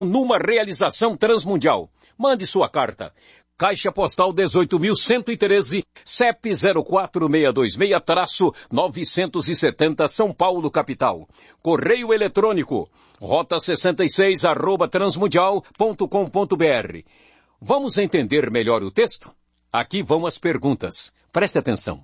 numa realização transmundial. Mande sua carta. Caixa Postal 18.113, CEP 04626-970, São Paulo, capital. Correio eletrônico, rota66@transmundial.com.br. Vamos entender melhor o texto? Aqui vão as perguntas. Preste atenção.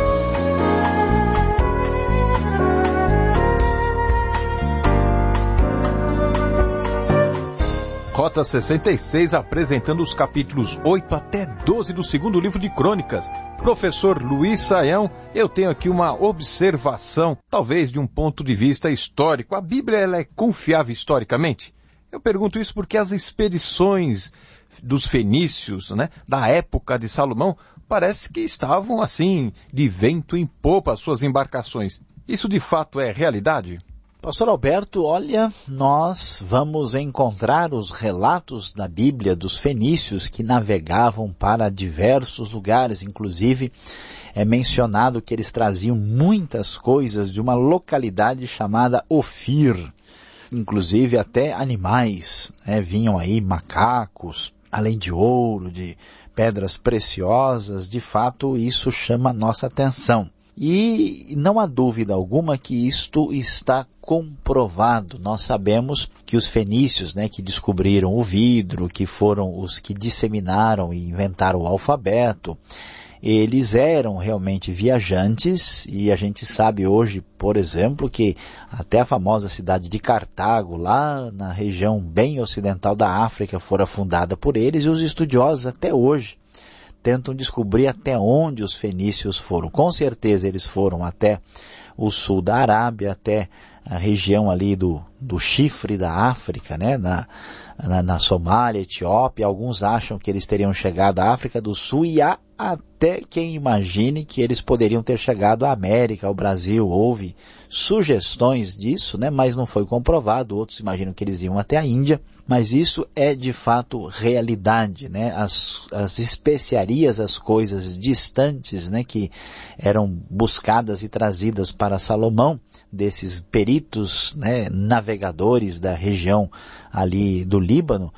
Rota 66 apresentando os capítulos 8 até 12 do segundo livro de Crônicas. Professor Luiz Saião, eu tenho aqui uma observação, talvez de um ponto de vista histórico. A Bíblia ela é confiável historicamente? Eu pergunto isso porque as expedições dos fenícios, da época de Salomão, parece que estavam assim, de vento em popa as suas embarcações. Isso de fato é realidade? Pastor Alberto, olha, nós vamos encontrar os relatos da Bíblia dos fenícios que navegavam para diversos lugares, inclusive é mencionado que eles traziam muitas coisas de uma localidade chamada Ofir, inclusive até animais, vinham aí macacos, além de ouro, de pedras preciosas, de fato isso chama a nossa atenção. E não há dúvida alguma que isto está comprovado. Nós sabemos que os fenícios, que descobriram o vidro, que foram os que disseminaram e inventaram o alfabeto, eles eram realmente viajantes e a gente sabe hoje, por exemplo, que até a famosa cidade de Cartago, lá na região bem ocidental da África, fora fundada por eles e os estudiosos até hoje tentam descobrir até onde os fenícios foram. Com certeza eles foram até o sul da Arábia, até a região ali do chifre da África, na Somália, Etiópia. Alguns acham que eles teriam chegado à África do Sul e há até quem imagine que eles poderiam ter chegado à América, ao Brasil. Houve sugestões disso, mas não foi comprovado. Outros imaginam que eles iam até a Índia, mas isso é de fato realidade, As especiarias, as coisas distantes, que eram buscadas e trazidas para Salomão, desses peritos, navegadores da região ali do Líbano,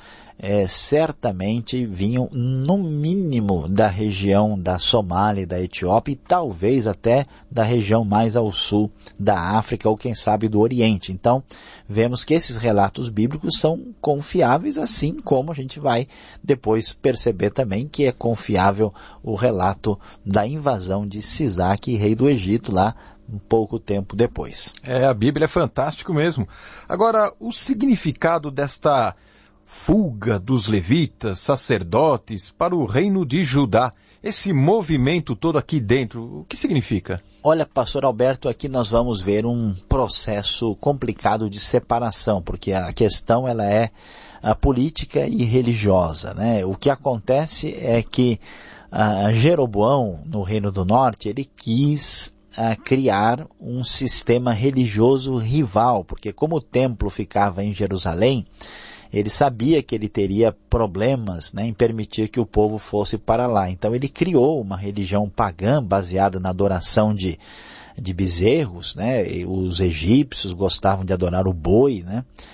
certamente vinham no mínimo da região da Somália e da Etiópia e talvez até da região mais ao sul da África ou quem sabe do Oriente. Então vemos que esses relatos bíblicos são confiáveis, assim como a gente vai depois perceber também que é confiável o relato da invasão de Sisaque, rei do Egito, lá um pouco tempo depois. A Bíblia é fantástico mesmo. Agora, o significado desta fuga dos levitas, sacerdotes, para o reino de Judá, esse movimento todo aqui dentro, o que significa? Olha, pastor Alberto, aqui nós vamos ver um processo complicado de separação, porque a questão ela é a política e religiosa, O que acontece é que Jeroboão, no Reino do Norte, ele quis criar um sistema religioso rival, porque como o templo ficava em Jerusalém, ele sabia que ele teria problemas em permitir que o povo fosse para lá. Então ele criou uma religião pagã baseada na adoração de bezerros, E os egípcios gostavam de adorar o boi,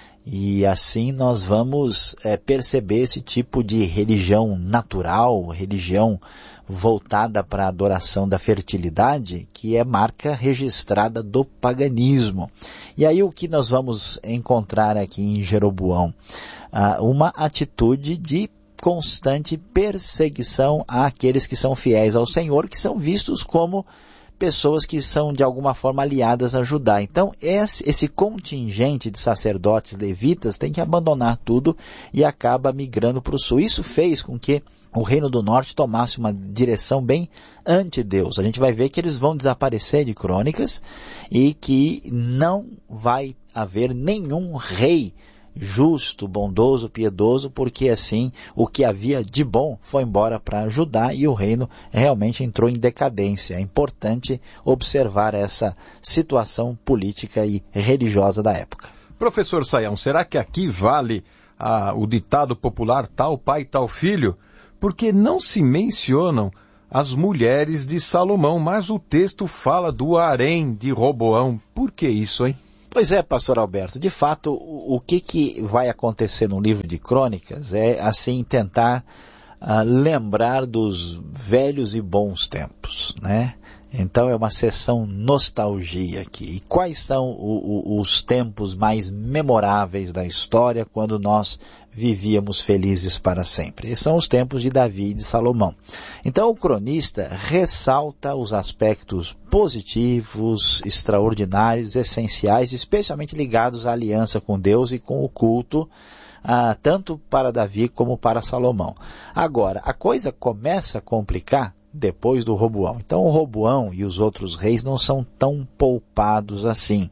E assim nós vamos perceber esse tipo de religião natural, religião voltada para a adoração da fertilidade, que é marca registrada do paganismo. E aí o que nós vamos encontrar aqui em Jeroboão? Uma atitude de constante perseguição àqueles que são fiéis ao Senhor, que são vistos como pessoas que são de alguma forma aliadas a Judá. Então esse contingente de sacerdotes levitas tem que abandonar tudo e acaba migrando para o sul. Isso fez com que o Reino do Norte tomasse uma direção bem anti-Deus. A gente vai ver que eles vão desaparecer de Crônicas e que não vai haver nenhum rei justo, bondoso, piedoso, porque assim o que havia de bom foi embora para Judá e o reino realmente entrou em decadência. É importante observar essa situação política e religiosa da época. Professor Saião, será que aqui vale o ditado popular tal pai, tal filho? Porque não se mencionam as mulheres de Salomão, mas o texto fala do harém de Roboão. Por que isso, hein? Pois é, pastor Alberto, de fato, o que vai acontecer no livro de Crônicas é, assim, tentar lembrar dos velhos e bons tempos, né? Então é uma sessão nostalgia aqui. E quais são os tempos mais memoráveis da história quando nós vivíamos felizes para sempre? São os tempos de Davi e de Salomão. Então o cronista ressalta os aspectos positivos, extraordinários, essenciais, especialmente ligados à aliança com Deus e com o culto, tanto para Davi como para Salomão. Agora, a coisa começa a complicar depois do Roboão. Então o Roboão e os outros reis não são tão poupados assim.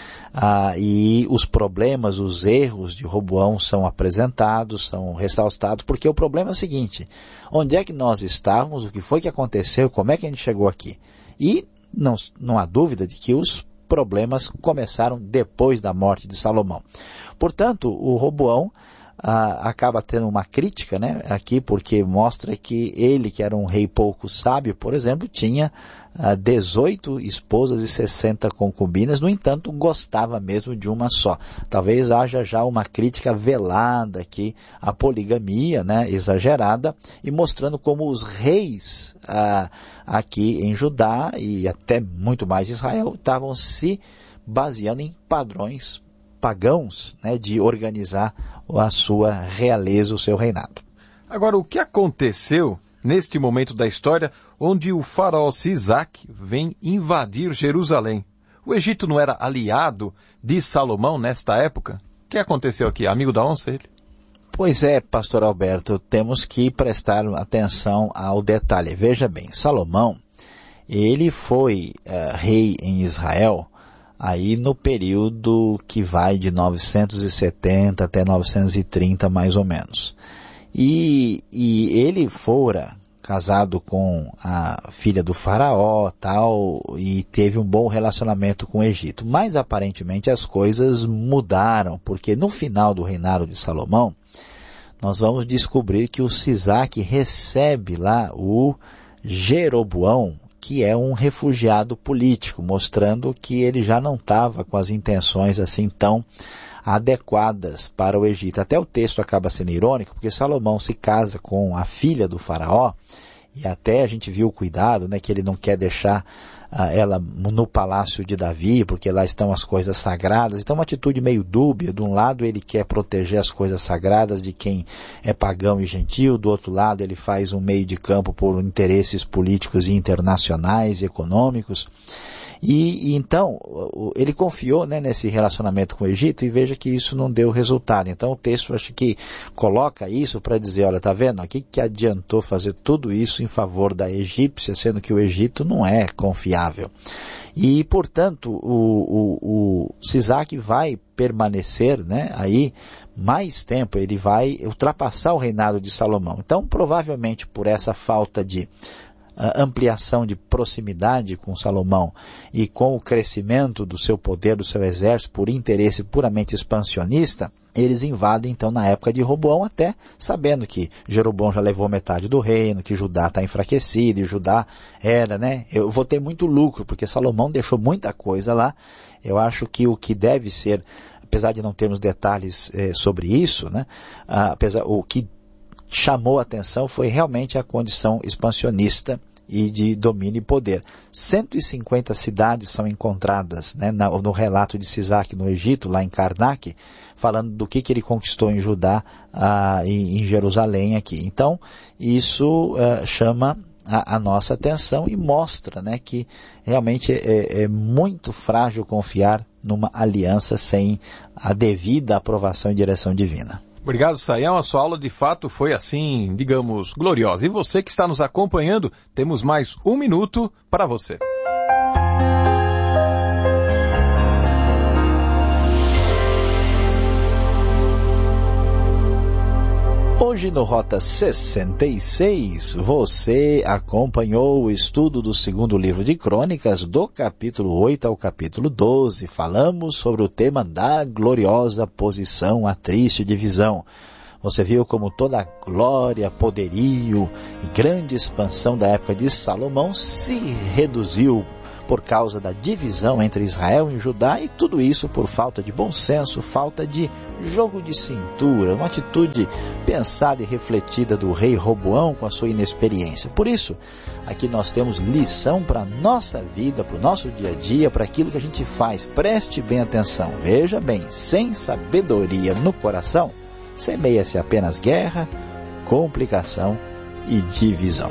E os problemas, os erros de Roboão são apresentados, são ressaltados, porque o problema é o seguinte: onde é que nós estávamos, o que foi que aconteceu, como é que a gente chegou aqui? E não há dúvida de que os problemas começaram depois da morte de Salomão. Portanto, o Roboão acaba tendo uma crítica, né, aqui, porque mostra que ele, que era um rei pouco sábio, por exemplo, tinha 18 esposas e 60 concubinas, no entanto, gostava mesmo de uma só. Talvez haja já uma crítica velada aqui à poligamia, né, exagerada, e mostrando como os reis aqui em Judá e até muito mais Israel estavam se baseando em padrões pagãos, né, de organizar a sua realeza, o seu reinado. Agora, o que aconteceu neste momento da história onde o faraó Sisaque vem invadir Jerusalém? O Egito não era aliado de Salomão nesta época? O que aconteceu aqui? Amigo da onça ele? Pois é, pastor Alberto, temos que prestar atenção ao detalhe. Veja bem, Salomão, ele foi rei em Israel aí no período que vai de 970 até 930, mais ou menos. E ele fora casado com a filha do faraó, tal, e teve um bom relacionamento com o Egito. Mas aparentemente as coisas mudaram, porque no final do reinado de Salomão, nós vamos descobrir que o Sisaque recebe lá o Jeroboão, que é um refugiado político, mostrando que ele já não estava com as intenções assim tão adequadas para o Egito. Até o texto acaba sendo irônico, porque Salomão se casa com a filha do faraó, e até a gente viu o cuidado, né, que ele não quer deixar ela no palácio de Davi, porque lá estão as coisas sagradas. Então uma atitude meio dúbia. De um lado ele quer proteger as coisas sagradas de quem é pagão e gentil, do outro lado ele faz um meio de campo por interesses políticos e internacionais e econômicos. E então ele confiou, né, nesse relacionamento com o Egito, e veja que isso não deu resultado. Então o texto acho que coloca isso para dizer, olha, tá vendo? Aqui que adiantou fazer tudo isso em favor da egípcia, sendo que o Egito não é confiável. E, portanto, o Sisaque vai permanecer, né, aí mais tempo, ele vai ultrapassar o reinado de Salomão. Então, provavelmente por essa falta de ampliação de proximidade com Salomão e com o crescimento do seu poder, do seu exército, por interesse puramente expansionista, eles invadem então na época de Roboão, até sabendo que Jeroboão já levou metade do reino, que Judá está enfraquecido, e Judá era, né, eu vou ter muito lucro, porque Salomão deixou muita coisa lá. Eu acho que o que deve ser, apesar de não termos detalhes sobre isso, né, o que chamou a atenção foi realmente a condição expansionista e de domínio e poder. 150 cidades são encontradas, né, no relato de Sisaque no Egito, lá em Karnak, falando do que ele conquistou em Judá e em Jerusalém aqui. Então, isso chama a nossa atenção e mostra, né, que realmente é muito frágil confiar numa aliança sem a devida aprovação e direção divina. Obrigado, Sayão. A sua aula de fato foi assim, digamos, gloriosa. E você que está nos acompanhando, temos mais 1 minuto para você. Hoje no Rota 66, você acompanhou o estudo do segundo livro de Crônicas, do capítulo 8 ao capítulo 12. Falamos sobre o tema da gloriosa posição, a triste divisão. Você viu como toda a glória, poderio e grande expansão da época de Salomão se reduziu por causa da divisão entre Israel e Judá, e tudo isso por falta de bom senso, falta de jogo de cintura, uma atitude pensada e refletida do rei Roboão com a sua inexperiência. Por isso, aqui nós temos lição para a nossa vida, para o nosso dia a dia, para aquilo que a gente faz. Preste bem atenção, veja bem, sem sabedoria no coração, semeia-se apenas guerra, complicação e divisão.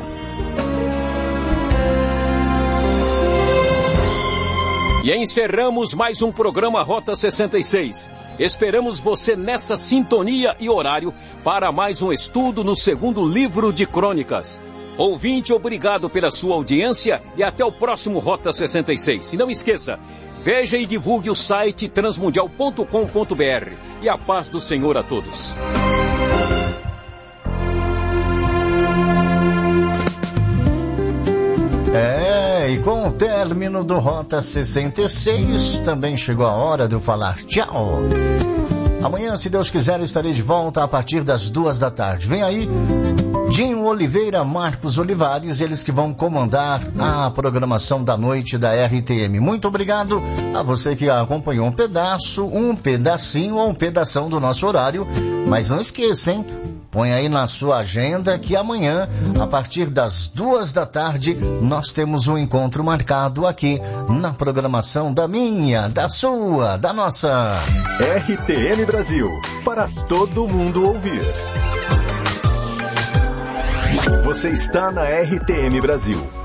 E encerramos mais um programa Rota 66. Esperamos você nessa sintonia e horário para mais um estudo no segundo livro de Crônicas. Ouvinte, obrigado pela sua audiência e até o próximo Rota 66. E não esqueça, veja e divulgue o site transmundial.com.br. E a paz do Senhor a todos. E com o término do Rota 66, também chegou a hora de eu falar tchau. Amanhã, se Deus quiser, estarei de volta a partir das 14h. Vem aí Dinho Oliveira, Marcos Olivares, eles que vão comandar a programação da noite da RTM. Muito obrigado a você que acompanhou um pedaço, um pedacinho ou um pedação do nosso horário. Mas não esqueça, hein? Põe aí na sua agenda que amanhã, a partir das 14h, nós temos um encontro marcado aqui na programação da minha, da sua, da nossa RTM Brasil, para todo mundo ouvir. Você está na RTM Brasil.